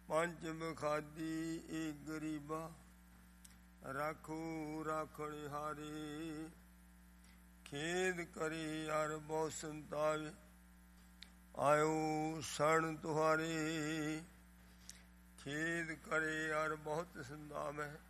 ਪੰਜ ਬਖਾਦੀ ਏ ਗਰੀਬਾ, ਰਾਖੋ ਰਾਖਣਹਾਰੇ। ਖੇਦ ਕਰੇ ਅਰ ਬਹੁ ਸੰਤਾਵੇ, ਆਇਓ ਸਣ ਤੁਹਾਰੇ। ਖੇਦ ਕਰੇ ਅਰ ਬਹੁਤ ਸੰਤਾਵੈ,